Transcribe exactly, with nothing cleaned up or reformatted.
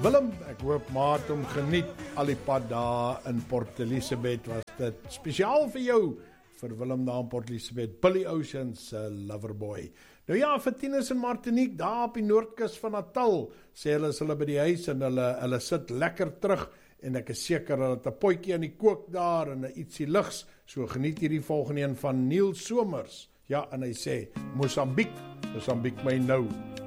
Willem, ek hoop maat om geniet al die pad daar in Port Elizabeth, was dit spesiaal vir jou, vir Willem daar in Port Elizabeth, Billy Ocean's uh, Loverboy. Nou ja, vir Tinus en Martinique, daar op die noordkus van Natal, sê hulle is hulle by die huis en hulle, hulle sit lekker terug, en ek is seker hulle het 'n potjie aan die kook daar, en 'n ietsie ligs, so geniet hierdie volgende een van Neil Somers, ja, en hy sê, Mosambiek, Mosambiek my nou.